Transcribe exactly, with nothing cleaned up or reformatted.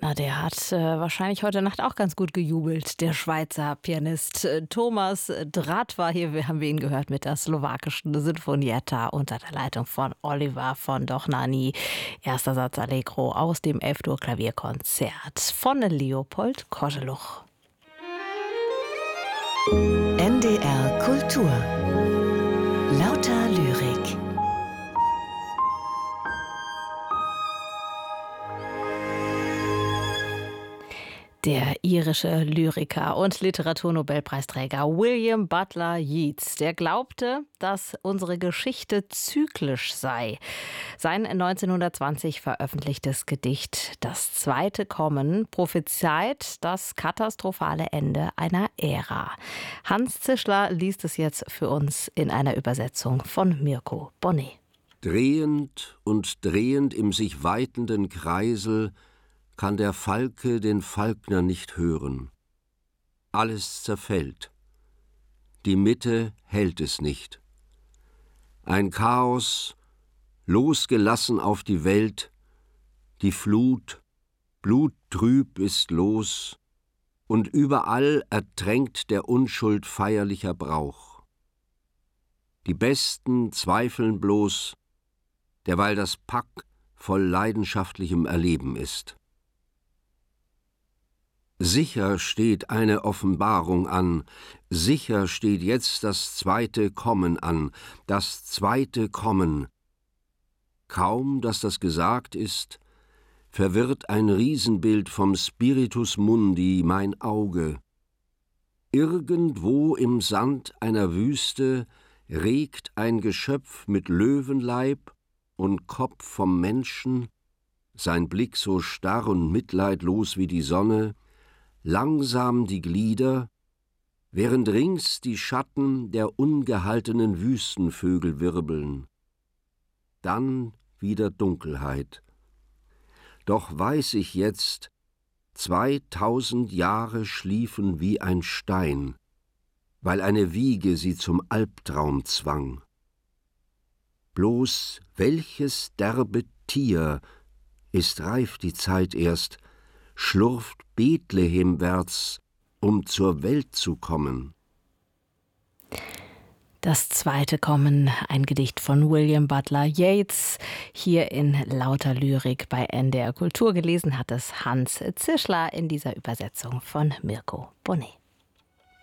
Na, der hat äh, wahrscheinlich heute Nacht auch ganz gut gejubelt. Der Schweizer Pianist äh, Thomas Drát. Hier wir haben wir ihn gehört mit der slowakischen Sinfonietta unter der Leitung von Oliver von Dohnányi. Erster Satz Allegro aus dem F-Dur-Klavierkonzert von Leopold Koželuch. N D R Kultur. Lauter Lyrik. Der irische Lyriker und Literaturnobelpreisträger William Butler Yeats, der glaubte, dass unsere Geschichte zyklisch sei. Sein neunzehnhundertzwanzig veröffentlichtes Gedicht »Das zweite Kommen« prophezeit das katastrophale Ende einer Ära. Hans Zischler liest es jetzt für uns in einer Übersetzung von Mirko Bonnet. Drehend und drehend im sich weitenden Kreisel kann der Falke den Falkner nicht hören. Alles zerfällt. Die Mitte hält es nicht. Ein Chaos, losgelassen auf die Welt, die Flut, bluttrüb ist los, und überall ertränkt der Unschuld feierlicher Brauch. Die Besten zweifeln bloß, derweil das Pack voll leidenschaftlichem Erleben ist. Sicher steht eine Offenbarung an, sicher steht jetzt das zweite Kommen an, das zweite Kommen. Kaum, dass das gesagt ist, verwirrt ein Riesenbild vom Spiritus Mundi mein Auge. Irgendwo im Sand einer Wüste regt ein Geschöpf mit Löwenleib und Kopf vom Menschen, sein Blick so starr und mitleidlos wie die Sonne, langsam die Glieder, während rings die Schatten der ungehaltenen Wüstenvögel wirbeln. Dann wieder Dunkelheit. Doch weiß ich jetzt, zweitausend Jahre schliefen wie ein Stein, weil eine Wiege sie zum Albtraum zwang. Bloß welches derbe Tier, ist reif die Zeit erst, schlurft Bethlehemwärts, um zur Welt zu kommen. Das zweite Kommen, ein Gedicht von William Butler Yeats, hier in Lauter Lyrik bei N D R Kultur. Gelesen hat es Hans Zischler in dieser Übersetzung von Mirko Bonnet.